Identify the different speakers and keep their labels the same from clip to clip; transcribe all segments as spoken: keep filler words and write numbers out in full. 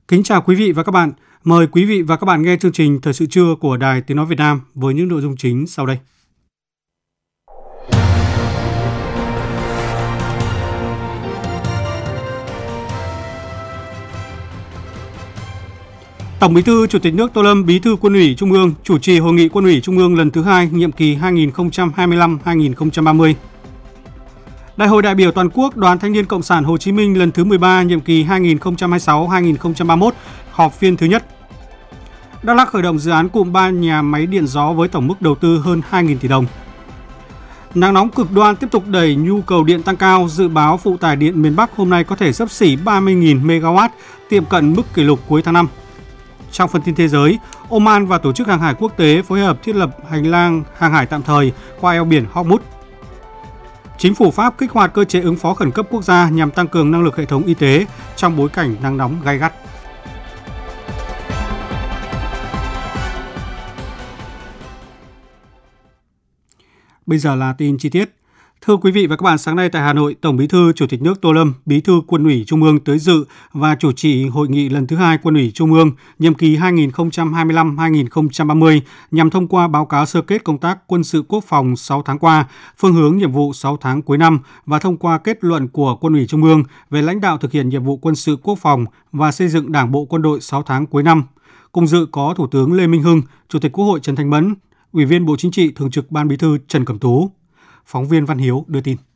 Speaker 1: Kính chào quý vị và các bạn. Mời quý vị và các bạn nghe chương trình Thời sự trưa của Đài Tiếng nói Việt Nam với những nội dung chính sau đây. Tổng Bí thư Chủ tịch nước Tô Lâm, Bí thư Quân ủy Trung ương chủ trì hội nghị Quân ủy Trung ương lần thứ hai nhiệm kỳ hai nghìn không trăm hai mươi lăm đến hai nghìn không trăm ba mươi. Đại hội đại biểu toàn quốc Đoàn Thanh niên Cộng sản Hồ Chí Minh lần thứ mười ba nhiệm kỳ hai nghìn không trăm hai mươi sáu đến hai nghìn không trăm ba mươi mốt họp phiên thứ nhất. Đắk Lắk khởi động dự án cụm ba nhà máy điện gió với tổng mức đầu tư hơn hai nghìn tỷ đồng. Nắng nóng cực đoan tiếp tục đẩy nhu cầu điện tăng cao, dự báo phụ tải điện miền Bắc hôm nay có thể xấp xỉ ba mươi nghìn mê ga oát, tiệm cận mức kỷ lục cuối tháng năm. Trong phần tin thế giới, Oman và Tổ chức Hàng hải Quốc tế phối hợp thiết lập hành lang hàng hải tạm thời qua eo biển Hormuz. Chính phủ Pháp kích hoạt cơ chế ứng phó khẩn cấp quốc gia nhằm tăng cường năng lực hệ thống y tế trong bối cảnh nắng nóng gay gắt. Bây giờ là tin chi tiết. Thưa quý vị và các bạn, sáng nay tại Hà Nội, Tổng Bí thư Chủ tịch nước Tô Lâm, Bí thư Quân ủy Trung ương tới dự và chủ trì hội nghị lần thứ hai Quân ủy Trung ương nhiệm kỳ hai nghìn không trăm hai mươi lăm đến hai nghìn không trăm ba mươi nhằm thông qua báo cáo sơ kết công tác quân sự quốc phòng sáu tháng qua, phương hướng nhiệm vụ sáu tháng cuối năm và thông qua kết luận của Quân ủy Trung ương về lãnh đạo thực hiện nhiệm vụ quân sự quốc phòng và xây dựng Đảng bộ quân đội sáu tháng cuối năm. Cùng dự có Thủ tướng Lê Minh Hưng, Chủ tịch Quốc hội Trần Thanh Mẫn, Ủy viên Bộ Chính trị, Thường trực Ban Bí thư Trần Cẩm Tú. Phóng viên Văn Hiếu đưa tin.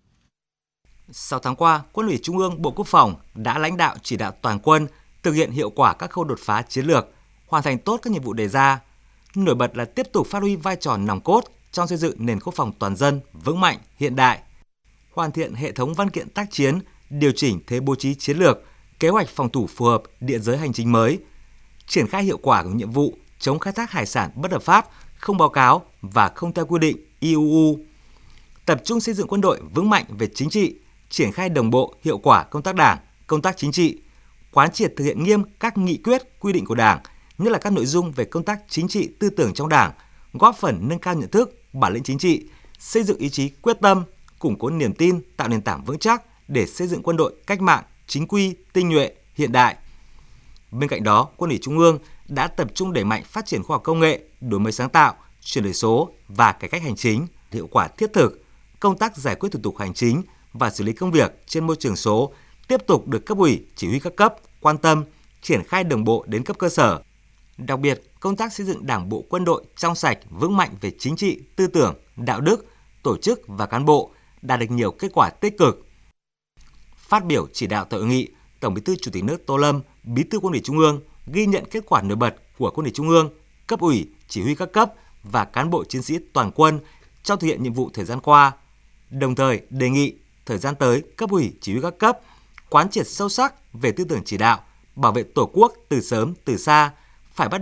Speaker 2: sáu tháng qua, Quân ủy Trung ương Bộ Quốc phòng đã lãnh đạo chỉ đạo toàn quân thực hiện hiệu quả các khâu đột phá chiến lược, hoàn thành tốt các nhiệm vụ đề ra. Nổi bật là tiếp tục phát huy vai trò nòng cốt trong xây dựng nền quốc phòng toàn dân vững mạnh, hiện đại, hoàn thiện hệ thống văn kiện tác chiến, điều chỉnh thế bố trí chiến lược, kế hoạch phòng thủ phù hợp địa giới hành chính mới, triển khai hiệu quả của nhiệm vụ chống khai thác hải sản bất hợp pháp, không báo cáo và không theo quy định i u u. Tập trung xây dựng quân đội vững mạnh về chính trị, triển khai đồng bộ hiệu quả công tác đảng, công tác chính trị, quán triệt thực hiện nghiêm các nghị quyết, quy định của Đảng, nhất là các nội dung về công tác chính trị tư tưởng trong Đảng, góp phần nâng cao nhận thức, bản lĩnh chính trị, xây dựng ý chí quyết tâm, củng cố niềm tin, tạo nền tảng vững chắc để xây dựng quân đội cách mạng, chính quy, tinh nhuệ, hiện đại. Bên cạnh đó, Quân ủy Trung ương đã tập trung đẩy mạnh phát triển khoa học công nghệ, đổi mới sáng tạo, chuyển đổi số và cải cách hành chính, hiệu quả thiết thực. Công tác giải quyết thủ tục hành chính và xử lý công việc trên môi trường số tiếp tục được cấp ủy, chỉ huy các cấp quan tâm, triển khai đồng bộ đến cấp cơ sở. Đặc biệt, công tác xây dựng Đảng bộ quân đội trong sạch, vững mạnh về chính trị, tư tưởng, đạo đức, tổ chức và cán bộ đạt được nhiều kết quả tích cực. Phát biểu chỉ đạo tại hội nghị, Tổng Bí thư Chủ tịch nước Tô Lâm, Bí thư Quân ủy Trung ương ghi nhận kết quả nổi bật của Quân ủy Trung ương, cấp ủy, chỉ huy các cấp và cán bộ chiến sĩ toàn quân trong thực hiện nhiệm vụ thời gian qua. Đồng thời đề nghị thời gian tới cấp ủy chỉ huy các cấp quán triệt sâu sắc về tư tưởng chỉ đạo, bảo vệ Tổ quốc từ sớm từ xa, phải bắt